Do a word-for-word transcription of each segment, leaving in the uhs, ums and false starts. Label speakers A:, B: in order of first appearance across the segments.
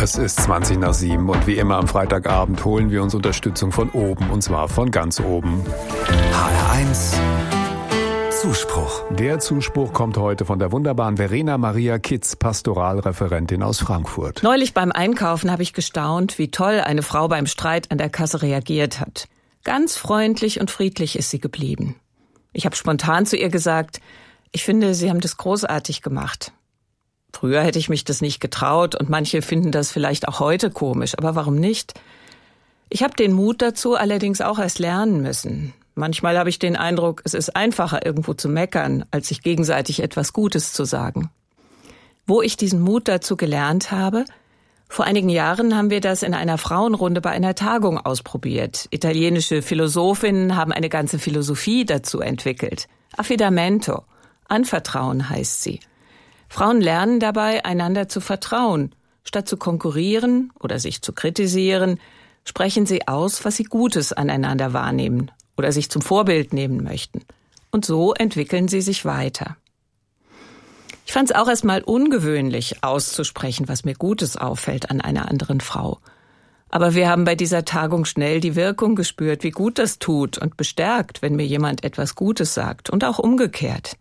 A: Es ist zwanzig nach sieben und wie immer am Freitagabend holen wir uns Unterstützung von oben, und zwar von ganz oben.
B: H R eins Zuspruch.
A: Der Zuspruch kommt heute von der wunderbaren Verena Maria Kitz, Pastoralreferentin aus Frankfurt.
C: Neulich beim Einkaufen habe ich gestaunt, wie toll eine Frau beim Streit an der Kasse reagiert hat. Ganz freundlich und friedlich ist sie geblieben. Ich habe spontan zu ihr gesagt, ich finde, Sie haben das großartig gemacht. Früher hätte ich mich das nicht getraut und manche finden das vielleicht auch heute komisch, aber warum nicht? Ich habe den Mut dazu allerdings auch erst lernen müssen. Manchmal habe ich den Eindruck, es ist einfacher, irgendwo zu meckern, als sich gegenseitig etwas Gutes zu sagen. Wo ich diesen Mut dazu gelernt habe? Vor einigen Jahren haben wir das in einer Frauenrunde bei einer Tagung ausprobiert. Italienische Philosophinnen haben eine ganze Philosophie dazu entwickelt. Affidamento. Anvertrauen heißt sie. Frauen lernen dabei, einander zu vertrauen. Statt zu konkurrieren oder sich zu kritisieren, sprechen sie aus, was sie Gutes aneinander wahrnehmen oder sich zum Vorbild nehmen möchten. Und so entwickeln sie sich weiter. Ich fand es auch erstmal ungewöhnlich, auszusprechen, was mir Gutes auffällt an einer anderen Frau. Aber wir haben bei dieser Tagung schnell die Wirkung gespürt, wie gut das tut und bestärkt, wenn mir jemand etwas Gutes sagt und auch umgekehrt.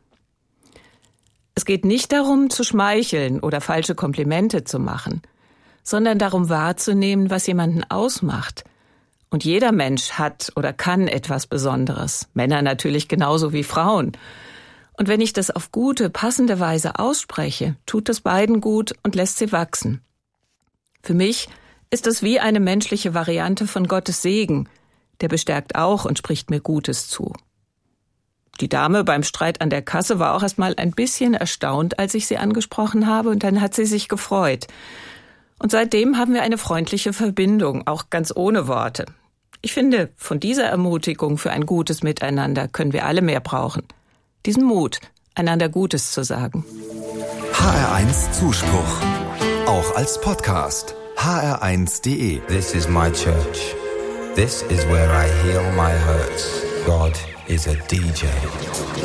C: Es geht nicht darum, zu schmeicheln oder falsche Komplimente zu machen, sondern darum wahrzunehmen, was jemanden ausmacht. Und jeder Mensch hat oder kann etwas Besonderes. Männer natürlich genauso wie Frauen. Und wenn ich das auf gute, passende Weise ausspreche, tut es beiden gut und lässt sie wachsen. Für mich ist es wie eine menschliche Variante von Gottes Segen. Der bestärkt auch und spricht mir Gutes zu. Die Dame beim Streit an der Kasse war auch erst mal ein bisschen erstaunt, als ich sie angesprochen habe, und dann hat sie sich gefreut. Und seitdem haben wir eine freundliche Verbindung, auch ganz ohne Worte. Ich finde, von dieser Ermutigung für ein gutes Miteinander können wir alle mehr brauchen. Diesen Mut, einander Gutes zu sagen.
B: H R eins Zuspruch. Auch als Podcast. H R eins punkt de.
D: This is my church. This is where I heal my hurts. God is a D J.